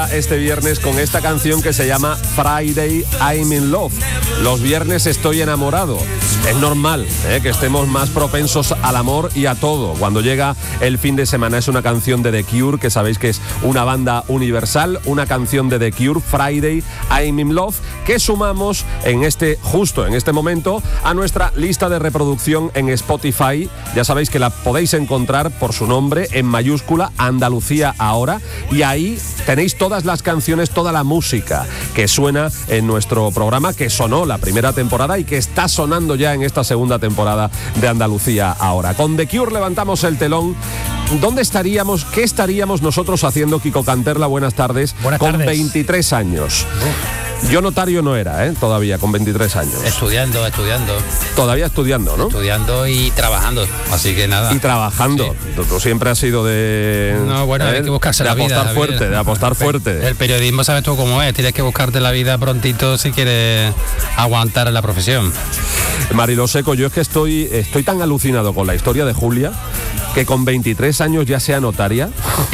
llega este viernes con esta canción que se llama Friday I'm in Love. Los viernes estoy enamorado. Es normal que estemos más propensos al amor y a todo cuando llega el fin de semana. Es una canción de The Cure, que sabéis que es una banda universal, una canción de The Cure, Friday I'm in Love, que sumamos justo en este momento a nuestra lista de reproducción en Spotify. Ya sabéis que la podéis encontrar por su nombre en mayúscula, Andalucía Ahora, y ahí tenéis todas las canciones, toda la música que suena en nuestro programa, que sonó la primera temporada y que está sonando ya en esta segunda temporada de Andalucía Ahora. Con The Cure levantamos el telón. ¿Dónde estaríamos? ¿Qué estaríamos nosotros haciendo, Kiko Canterla? Buenas tardes. Buenas con tardes. 23 años. Yo notario no era, todavía, con 23 años. Estudiando. Todavía estudiando, ¿no? Estudiando y trabajando, así que nada. Y trabajando. Sí. Tú siempre has sido de... No, bueno, hay que buscarse la vida. De apostar fuerte. El periodismo, sabes tú cómo es, tienes que buscarte la vida prontito si quieres aguantar en la profesión. Mariló Seco, yo es que estoy tan alucinado con la historia de Julia, que con 23 años ya sea notaria.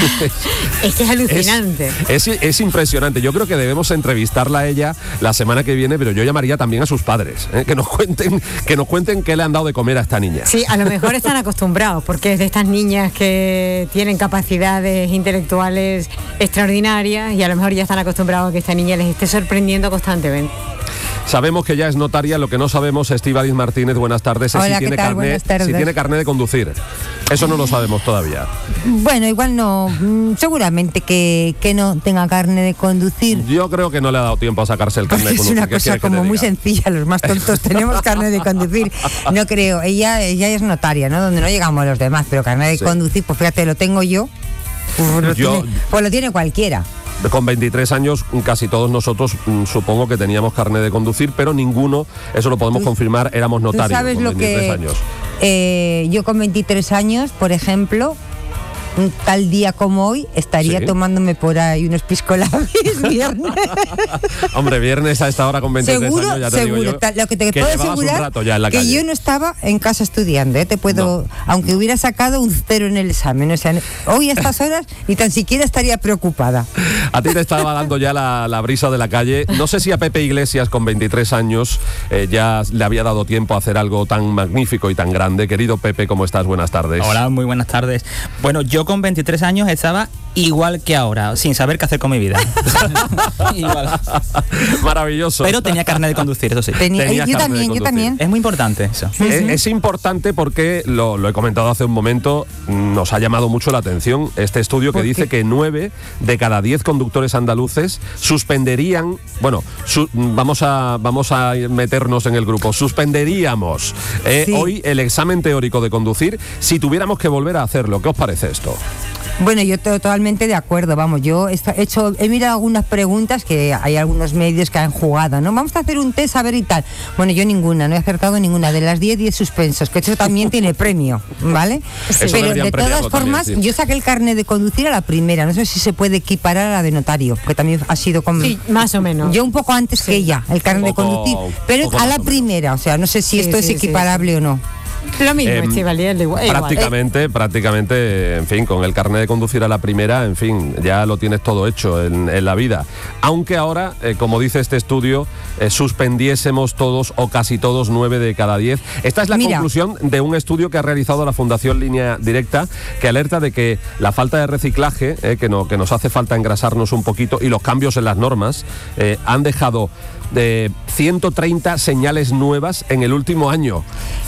Es que es alucinante. Es impresionante. Yo creo que debemos entrevistarla a ella la semana que viene, pero yo llamaría también a sus padres, que nos cuenten qué le han dado de comer a esta niña. Sí, a lo mejor están acostumbrados, porque es de estas niñas que tienen capacidades intelectuales extraordinarias y a lo mejor ya están acostumbrados a que esta niña les esté sorprendiendo constantemente. Sabemos que ya es notaria, lo que no sabemos, Estíbaliz Martínez, buenas tardes, Hola, es si tiene carné de conducir. Eso no lo sabemos todavía. Bueno, igual no, seguramente que no tenga carné de conducir. Yo creo que no le ha dado tiempo a sacarse el carné de conducir. Es una cosa como muy sencilla, los más tontos tenemos carné de conducir. No creo, ella es notaria, ¿no? Donde no llegamos los demás, pero carné de conducir, pues fíjate, lo tengo yo. Pues lo tiene cualquiera. Con 23 años casi todos nosotros supongo que teníamos carné de conducir, pero ninguno, eso lo podemos confirmar, éramos notarios. ¿Sabes con 23 años. Yo con 23 años, por ejemplo, un tal día como hoy, estaría tomándome por ahí unos piscolabis viernes. Hombre, viernes a esta hora con 23 años, ya te digo yo, lo que te puedo asegurar que calle. yo no estaba en casa estudiando, te puedo, aunque hubiera sacado un 0 en el examen, o sea, hoy a estas horas ni tan siquiera estaría preocupada. A ti te estaba dando ya la brisa de la calle. No sé si a Pepe Iglesias con 23 años ya le había dado tiempo a hacer algo tan magnífico y tan grande. Querido Pepe, ¿cómo estás? Buenas tardes. Hola, muy buenas tardes. Bueno, yo con 23 años estaba igual que ahora, sin saber qué hacer con mi vida. Igual. Maravilloso. Pero tenía carnet de conducir, eso sí. Yo también. Es muy importante eso. Es importante porque, lo he comentado hace un momento, nos ha llamado mucho la atención este estudio que dice que 9 de cada 10 conductores andaluces suspenderían, vamos a meternos en el grupo, suspenderíamos hoy el examen teórico de conducir si tuviéramos que volver a hacerlo. ¿Qué os parece esto? Bueno, yo totalmente de acuerdo, yo he mirado algunas preguntas que hay algunos medios que han jugado, ¿no? Vamos a hacer un test a ver y tal. Bueno, yo no he acertado ninguna de las 10 suspensos, que eso también tiene premio, ¿vale? Sí. Pero de todas formas, también, yo saqué el carnet de conducir a la primera, no sé si se puede equiparar a la de notario, que también ha sido como... Sí, más o menos. Yo un poco antes que ella, el carnet de conducir, pero a la primera, o sea, no sé si esto es equiparable o no. Lo mismo, Estíbaliz, igual. Prácticamente, en fin, con el carnet de conducir a la primera, en fin, ya lo tienes todo hecho en la vida. Aunque ahora, como dice este estudio, suspendiésemos todos o casi todos 9 de cada 10. Esta es la conclusión de un estudio que ha realizado la Fundación Línea Directa, que alerta de que la falta de reciclaje, que nos hace falta engrasarnos un poquito, y los cambios en las normas han dejado de 130 señales nuevas en el último año.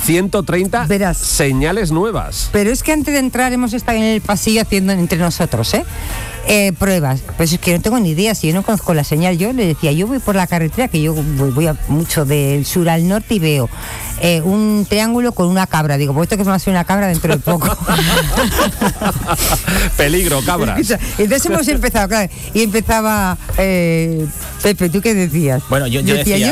130 señales nuevas. Pero es que antes de entrar hemos estado en el pasillo haciendo entre nosotros, pruebas. Pues es que no tengo ni idea, si yo no conozco la señal. Yo le decía, yo voy por la carretera, que yo voy mucho del sur al norte y veo un triángulo con una cabra. Digo, pues esto que va a ser una cabra dentro de poco. Peligro, cabras. Entonces hemos empezado, claro, y empezaba Pepe, ¿tú qué decías? Bueno, yo decía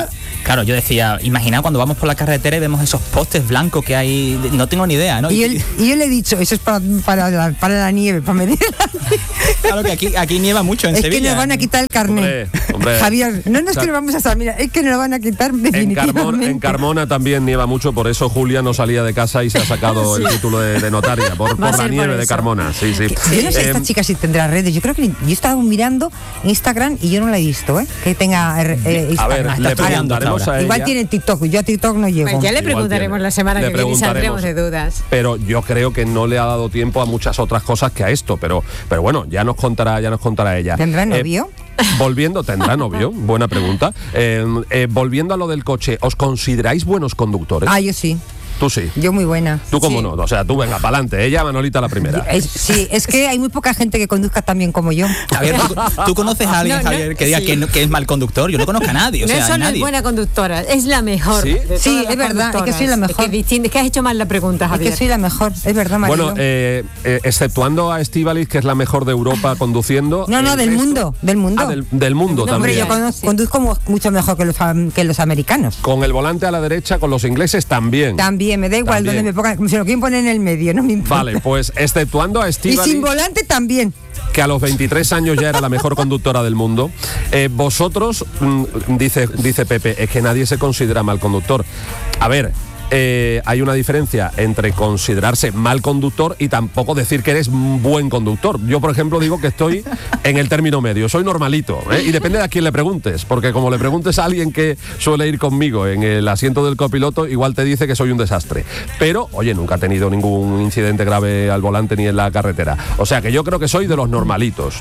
Claro, yo decía, imagina cuando vamos por la carretera y vemos esos postes blancos que hay, no tengo ni idea, ¿no? Y yo le he dicho, eso es para la nieve, para medir la nieve. Claro que aquí nieva mucho en Sevilla. Es que nos van a quitar el carnet. Hombre. Javier, no es que lo vamos a saber, mira, es que nos lo van a quitar definitivamente. En Carmona también nieva mucho, por eso Julia no salía de casa y se ha sacado el título de notaria, por la nieve de Carmona. Sí. Yo no sé esta chica si tendrá redes, yo creo que yo he estado mirando Instagram y yo no la he visto, que tenga Instagram. A ver, le preguntaremos a ella. Igual tiene TikTok, yo a TikTok no llego. Pues ya le preguntaremos la semana que viene y saldremos de dudas. Pero yo creo que no le ha dado tiempo a muchas otras cosas que a esto, pero bueno, ya nos contará ella. ¿Tendrá novio? ¿Tendrá novio? Buena pregunta. Volviendo a lo del coche, ¿os consideráis buenos conductores? Yo sí. Tú sí. Yo muy buena. ¿Tú cómo no? O sea, tú venga, para adelante. Ella, Manolita, la primera. Sí, es que hay muy poca gente que conduzca tan bien como yo. A ver, ¿tú conoces a alguien, Javier, que diga que es mal conductor? Yo no conozco a nadie. No solo es buena conductora, es la mejor. Sí, es verdad, es que soy la mejor. Es que has hecho mal la pregunta, Javier. Es que soy la mejor, es verdad, Marilo. Bueno, exceptuando a Estíbaliz, que es la mejor de Europa conduciendo. No, del mundo. Del mundo Hombre, también. yo conduzco mucho mejor que los americanos. Con el volante a la derecha, con los ingleses también. También, me da igual donde me pongan, se lo quieren poner en el medio, no me importa. Vale, pues exceptuando a Estíbaliz. Y sin volante también. Que a los 23 años ya era la mejor conductora del mundo. Vosotros, dice Pepe, es que nadie se considera mal conductor. A ver, hay una diferencia entre considerarse mal conductor y tampoco decir que eres un buen conductor. Yo, por ejemplo, digo que estoy en el término medio, soy normalito, y depende de a quién le preguntes, porque como le preguntes a alguien que suele ir conmigo en el asiento del copiloto, igual te dice que soy un desastre. Pero, oye, nunca he tenido ningún incidente grave al volante ni en la carretera. O sea que yo creo que soy de los normalitos,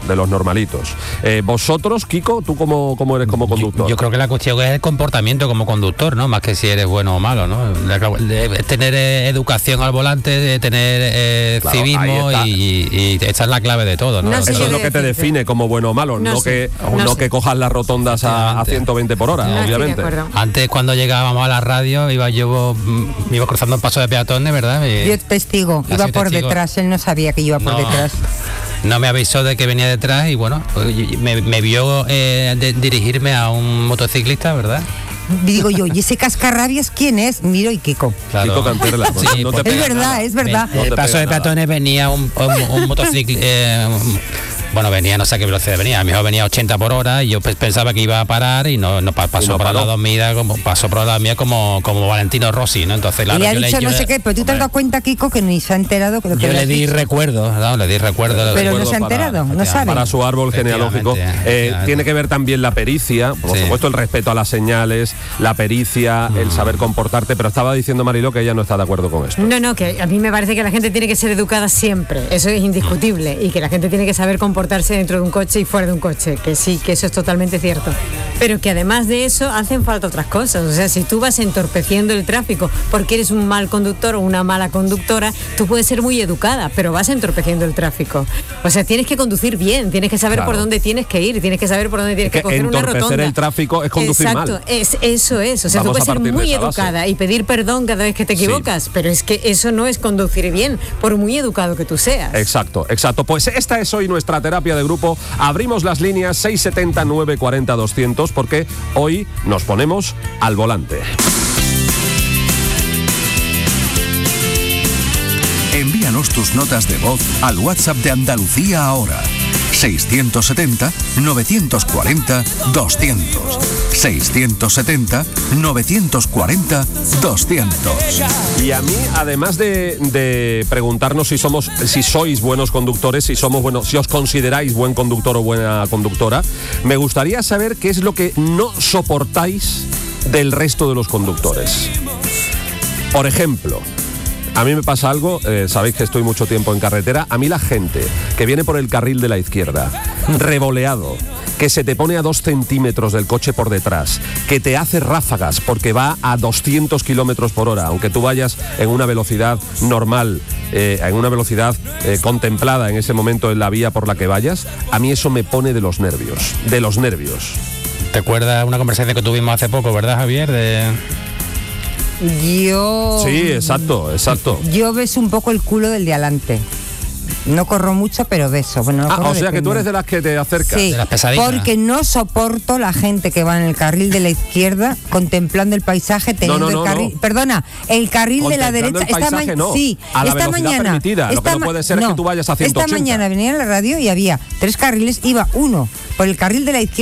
vosotros, Kiko, ¿tú cómo eres como conductor? Yo creo que la cuestión es el comportamiento como conductor, ¿no? Más que si eres bueno o malo, ¿no? De tener educación al volante, de tener civismo y esta es la clave de todo, ¿no? Eso es lo que te define como bueno o malo, no que cojas las rotondas a 120 por hora, obviamente. Antes, cuando llegábamos a la radio, me iba cruzando el paso de peatones, ¿verdad? Yo testigo, iba por detrás, él no sabía que iba por detrás. No me avisó de que venía detrás y bueno, me vio dirigirme a un motociclista, ¿verdad? Digo yo, ¿y ese cascarrabias quién es? Miro y Kiko. Claro. Kiko Canterla. Sí, no te es verdad, nada. Es verdad. En el paso de peatones venía un motociclista. Bueno, venía, no sé a qué velocidad venía, a lo mejor venía 80 por hora y yo pensaba que iba a parar y no pasó por la mía como Valentino Rossi, ¿no? Entonces, claro, y le ha dicho no sé qué, pero tú te has dado cuenta, Kiko, que ni se ha enterado. Que yo le di recuerdo, pero no se ha enterado, no sabe. Para su árbol genealógico. Tiene que ver también la pericia, por supuesto el respeto a las señales, la pericia, el saber comportarte, pero estaba diciendo Mariló que ella no está de acuerdo con esto. No, que a mí me parece que la gente tiene que ser educada siempre, eso es indiscutible, y que la gente tiene que saber comportarse dentro de un coche y fuera de un coche, que sí, que eso es totalmente cierto, pero que además de eso hacen falta otras cosas. O sea, si tú vas entorpeciendo el tráfico porque eres un mal conductor o una mala conductora, tú puedes ser muy educada, pero vas entorpeciendo el tráfico. O sea, tienes que conducir bien, tienes que saber por dónde tienes que ir, tienes que saber por dónde tienes que coger una rotonda. Entorpecer el tráfico es conducir mal. Exacto, eso es. O sea, tú puedes ser muy educada y pedir perdón cada vez que te equivocas, pero es que eso no es conducir bien, por muy educado que tú seas. Exacto. Pues esta es hoy nuestra terapia de grupo. Abrimos las líneas 670 940 200 porque hoy nos ponemos al volante. Envíanos tus notas de voz al WhatsApp de Andalucía ahora. 670-940-200. 670-940-200. Y a mí, además de preguntarnos si sois buenos conductores, si os consideráis buen conductor o buena conductora, me gustaría saber qué es lo que no soportáis del resto de los conductores. Por ejemplo, a mí me pasa algo, sabéis que estoy mucho tiempo en carretera, a mí la gente que viene por el carril de la izquierda, revoleado, que se te pone a 2 centímetros del coche por detrás, que te hace ráfagas porque va a 200 kilómetros por hora, aunque tú vayas en una velocidad normal, en una velocidad contemplada en ese momento en la vía por la que vayas, a mí eso me pone de los nervios. ¿Te acuerdas una conversación que tuvimos hace poco, verdad, Javier? Sí, exacto. Yo beso un poco el culo del de adelante. No corro mucho, pero de eso. Bueno, no corro o sea que tú depende. eres de las que te acercas. Sí, De las pesaditas. porque no soporto la gente que va en el carril de la izquierda contemplando el paisaje, teniendo no, el carril. no. Perdona, el carril de la Contemplando derecha. el paisaje, no. Sí, A la esta velocidad mañana. permitida. Lo que no puede ser es que tú vayas a 180. Esta mañana venía en la radio y había 3 carriles, iba uno por el carril de la izquierda.